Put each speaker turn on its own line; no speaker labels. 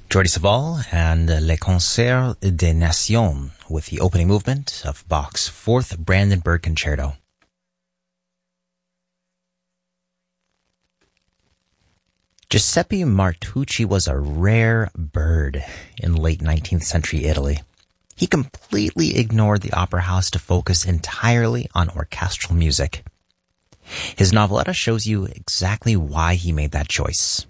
Jordi Savall and Le Concert des Nations with the opening movement of Bach's Fourth Brandenburg Concerto. Giuseppe Martucci was a rare bird in late 19th century Italy. He completely ignored the opera house to focus entirely on orchestral music. His noveletta shows you exactly why he made that choice.